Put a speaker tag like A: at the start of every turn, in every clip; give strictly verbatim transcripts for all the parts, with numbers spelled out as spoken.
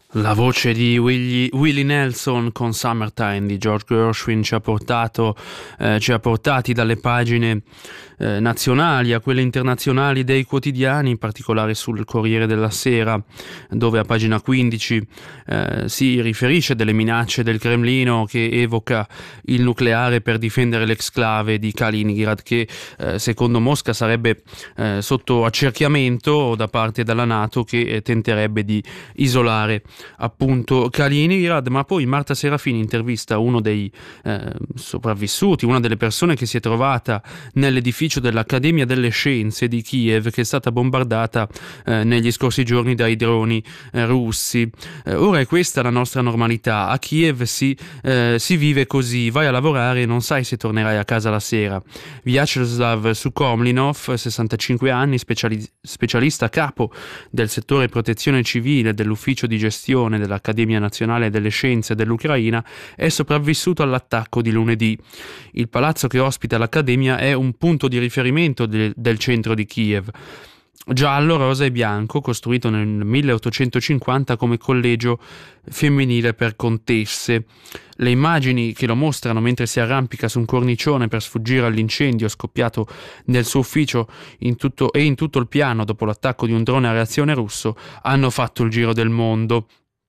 A: La voce di Willie, Willie Nelson con Summertime di George Gershwin ci ha portato, eh, ci ha portati dalle pagine eh, nazionali a quelle internazionali dei quotidiani, in particolare sul Corriere della Sera, dove a pagina quindici eh, si riferisce delle minacce del Cremlino che evoca il nucleare per difendere l'exclave di Kaliningrad, che eh, secondo Mosca sarebbe eh, sotto accerchiamento da parte della NATO, che eh, tenterebbe di isolare appunto Kaliningrad. Ma poi Marta Serafini intervista uno dei eh, sopravvissuti, una delle persone che si è trovata nell'edificio dell'Accademia delle Scienze di Kiev, che è stata bombardata eh, negli scorsi giorni dai droni eh, russi. Eh, ora è questa la nostra normalità, a Kiev si, eh, si vive così, vai a lavorare e non sai se tornerai a casa la sera. Vyacheslav Sukhomlinov, sessantacinque anni, speciali- specialista capo del settore protezione civile dell'ufficio di gestione dell'Accademia Nazionale delle Scienze dell'Ucraina, è sopravvissuto all'attacco di lunedì. Il palazzo che ospita l'Accademia è un punto di riferimento de- del centro di Kiev. Giallo, rosa e bianco, costruito nel milleottocentocinquanta come collegio femminile per contesse. Le immagini che lo mostrano mentre si arrampica su un cornicione per sfuggire all'incendio scoppiato nel suo ufficio in tutto, e in tutto il piano dopo l'attacco di un drone a reazione russo hanno fatto il giro del mondo.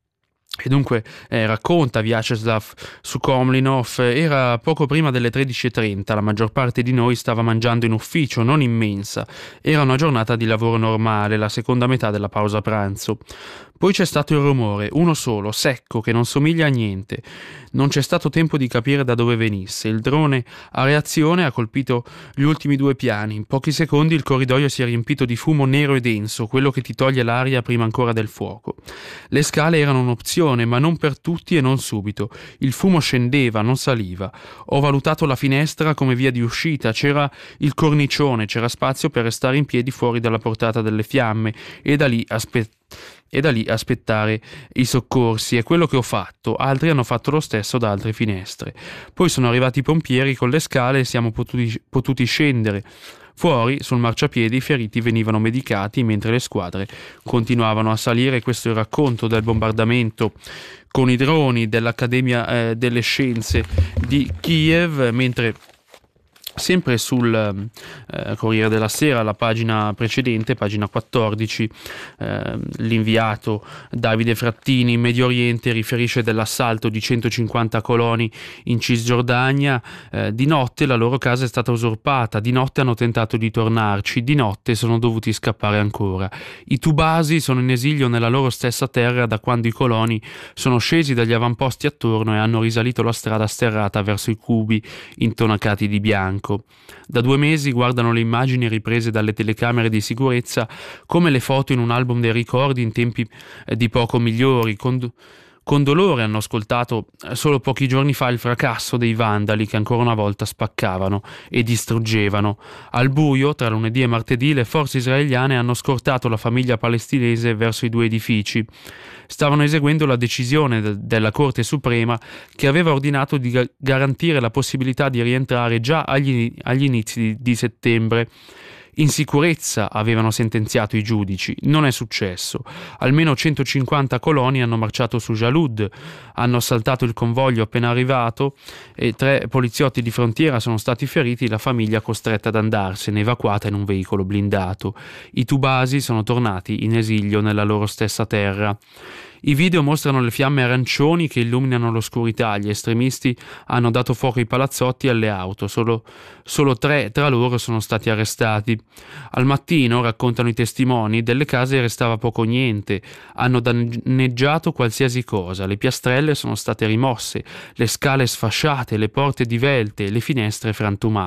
A: E dunque eh, racconta Vyacheslav Sukhomlinov, era poco prima delle tredici e trenta, la maggior parte di noi stava mangiando in ufficio, non in mensa. Era una giornata di lavoro normale, la seconda metà della pausa pranzo. Poi c'è stato il rumore, uno solo, secco, che non somiglia a niente. Non c'è stato tempo di capire da dove venisse. Il drone a reazione ha colpito gli ultimi due piani. In pochi secondi il corridoio si è riempito di fumo nero e denso, quello che ti toglie l'aria prima ancora del fuoco. Le scale erano un'opzione, ma non per tutti e non subito. Il fumo scendeva, non saliva. Ho valutato la finestra come via di uscita. C'era il cornicione, c'era spazio per restare in piedi fuori dalla portata delle fiamme e da lì aspettare. E da lì aspettare i soccorsi. È quello che ho fatto. Altri hanno fatto lo stesso da altre finestre. Poi sono arrivati i pompieri con le scale e siamo potuti, potuti scendere. Fuori, sul marciapiede, i feriti venivano medicati mentre le squadre continuavano a salire. Questo è il racconto del bombardamento con i droni dell'Accademia eh, delle Scienze di Kiev, mentre sempre sul eh, Corriere della Sera, la pagina precedente, pagina quattordici, eh, l'inviato Davide Frattini in Medio Oriente riferisce dell'assalto di centocinquanta coloni in Cisgiordania. Eh, di notte la loro casa è stata usurpata, di notte hanno tentato di tornarci, di notte sono dovuti scappare ancora. I tubasi sono in esilio nella loro stessa terra da quando i coloni sono scesi dagli avamposti attorno e hanno risalito la strada sterrata verso i cubi intonacati di bianco. Da due mesi guardano le immagini riprese dalle telecamere di sicurezza come le foto in un album dei ricordi in tempi eh, di poco migliori. Con, con dolore hanno ascoltato eh, solo pochi giorni fa il fracasso dei vandali che ancora una volta spaccavano e distruggevano. Al buio, tra lunedì e martedì, le forze israeliane hanno scortato la famiglia palestinese verso i due edifici. Stavano eseguendo la decisione de- della Corte Suprema che aveva ordinato di ga- garantire la possibilità di rientrare già agli, agli inizi di, di settembre. In sicurezza, avevano sentenziato i giudici. Non è successo. Almeno centocinquanta coloni hanno marciato su Jalud, hanno assaltato il convoglio appena arrivato e tre poliziotti di frontiera sono stati feriti, la famiglia costretta ad andarsene, evacuata in un veicolo blindato. I tubasi sono tornati in esilio nella loro stessa terra. I video mostrano le fiamme arancioni che illuminano l'oscurità. Gli estremisti hanno dato fuoco ai palazzotti e alle auto. Solo, solo tre tra loro sono stati arrestati. Al mattino, raccontano i testimoni, delle case restava poco o niente. Hanno danneggiato qualsiasi cosa. Le piastrelle sono state rimosse, le scale sfasciate, le porte divelte, le finestre frantumate.